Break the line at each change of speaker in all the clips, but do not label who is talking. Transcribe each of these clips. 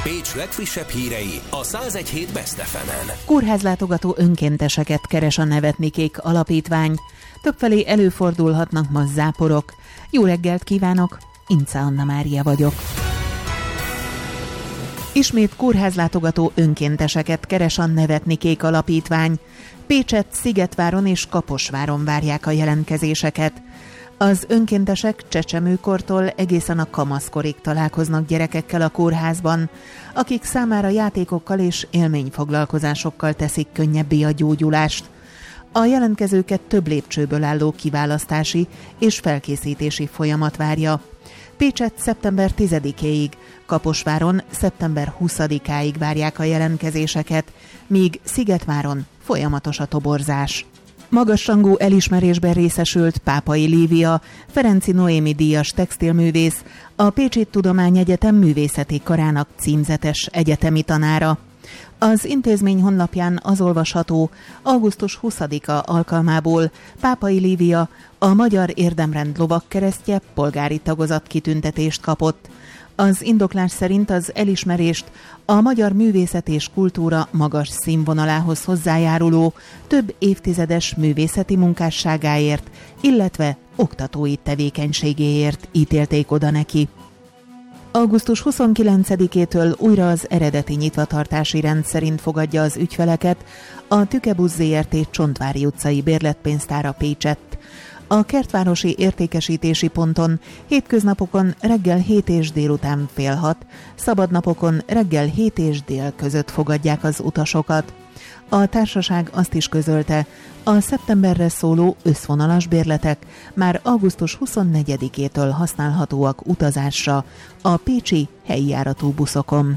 Pécs legfrissebb hírei a 101.7 Best FM-en.
Kórházlátogató önkénteseket keres a Nevetnikék alapítvány. Többfelé előfordulhatnak ma záporok. Jó reggelt kívánok, Ince Anna Mária vagyok. Ismét kórházlátogató önkénteseket keres a Nevetnikék alapítvány. Pécset, Szigetváron és Kaposváron várják a jelentkezéseket. Az önkéntesek csecsemőkortól egészen a kamaszkorig találkoznak gyerekekkel a kórházban, akik számára játékokkal és élményfoglalkozásokkal teszik könnyebbé a gyógyulást. A jelentkezőket több lépcsőből álló kiválasztási és felkészítési folyamat várja. Pécset szeptember 10-éig, Kaposváron szeptember 20-áig várják a jelentkezéseket, míg Szigetváron folyamatos a toborzás. Magasrangú elismerésben részesült Pápai Lívia, Ferenczy Noémi díjas textilművész, a Pécsi Tudományegyetem művészeti karának címzetes egyetemi tanára. Az intézmény honlapján az olvasható, augusztus 20-a alkalmából Pápai Lívia a Magyar Érdemrend lovagkeresztje polgári tagozat kitüntetést kapott. Az indoklás szerint az elismerést a magyar művészet és kultúra magas színvonalához hozzájáruló több évtizedes művészeti munkásságáért, illetve oktatói tevékenységéért ítélték oda neki. Augusztus 29-től újra az eredeti nyitvatartási rend szerint fogadja az ügyfeleket a Tükebusz Zrt. Csontvári utcai bérletpénztára Pécsett. A kertvárosi értékesítési ponton hétköznapokon reggel 7 és délután fél 6, szabadnapokon reggel 7 és dél között fogadják az utasokat. A társaság azt is közölte, a szeptemberre szóló összvonalas bérletek már augusztus 24-től használhatóak utazásra a pécsi helyi járatú buszokon.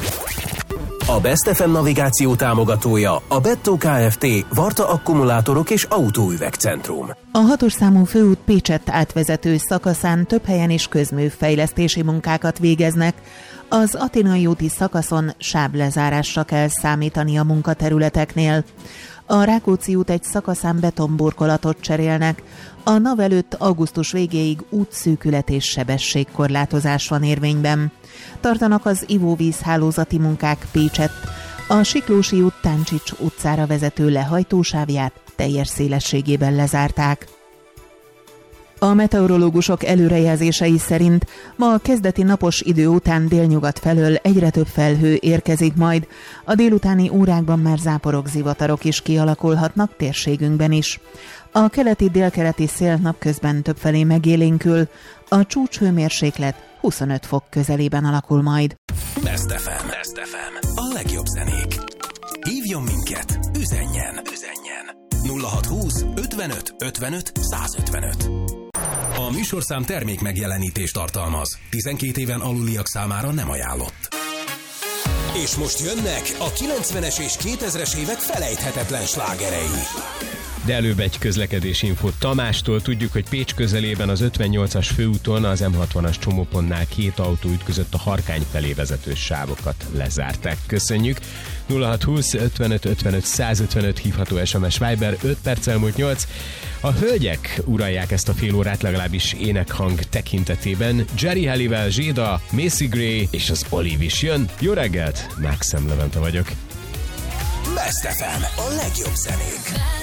A Best FM navigáció támogatója a Bettó Kft. Varta akkumulátorok és autóüvegcentrum.
A 6-os számú főút Pécsett átvezető szakaszán több helyen is közműfejlesztési munkákat végeznek. Az Athénai úti szakaszon sáblezárásra kell számítani a munkaterületeknél. A Rákóczi út egy szakaszán betonburkolatot cserélnek. A NAV előtt augusztus végéig útszűkület és sebességkorlátozás van érvényben. Tartanak az ivóvízhálózati munkák Pécsett. A Siklósi út Táncsics utcára vezető lehajtósávját teljes szélességében lezárták. A meteorológusok előrejelzései szerint ma a kezdeti napos idő után délnyugat felől egyre több felhő érkezik majd. A délutáni órákban már záporok, zivatarok is kialakulhatnak térségünkben is. A keleti-délkeleti szél napközben többfelé megélénkül, a csúcshőmérséklet 25 fok közelében alakul majd.
Best FM. Best FM. A legjobb zenék. Hívjon minket, üzenjen. 0620 55 55 155. A műsorszám termék megjelenítést tartalmaz. 12 éven aluliak számára nem ajánlott. És most jönnek a 90-es és 2000-es évek felejthetetlen slágerei.
De előbb egy közlekedési infót Tamástól. Tudjuk, hogy Pécs közelében az 58-as főúton az M60-as csomópontnál 2 autó ütközött, a Harkány felé vezető sávokat lezárták. Köszönjük! 0620 55 55 155 hívható SMS Viber, 5 perc elmúlt 8. A hölgyek uralják ezt a fél órát, legalábbis énekhang tekintetében. Jerry Halliwell, Zséda, Macy Gray és az Olive is jön. Jó reggelt, Maxem Levente vagyok.
Best FM, a legjobb zenék.